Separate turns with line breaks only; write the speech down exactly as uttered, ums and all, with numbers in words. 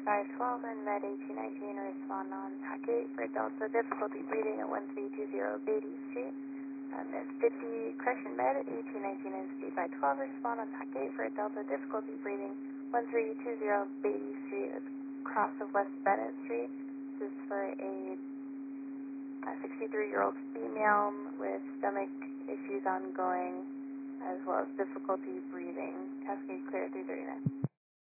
five twelve and Med eighteen nineteen respond on Pack eight for Delta difficulty breathing at one three two zero Beatty Street. Um, if fifty correction Med eighteen nineteen and Speed five twelve respond on Pack eight for Delta difficulty breathing one three two zero Beatty Street across of West Bennett Street. This is for a sixty-three-year-old female with stomach issues ongoing as well as difficulty breathing. Cascade clear three thirty-nine.